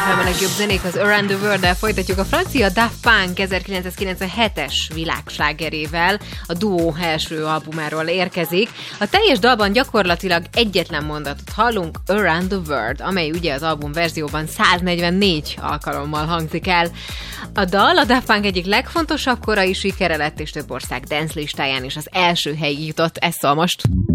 FM a legjobb zenék az Around the World-del folytatjuk. A francia Daft Punk 1997-es világslágerével a duó első albumáról érkezik. A teljes dalban gyakorlatilag egyetlen mondatot hallunk, Around the World, amely ugye az album verzióban 144 alkalommal hangzik el. A dal a Daft Punk egyik legfontosabb korai sikere lett, és több ország dance listáján is az első helyig jutott. Ez szól most.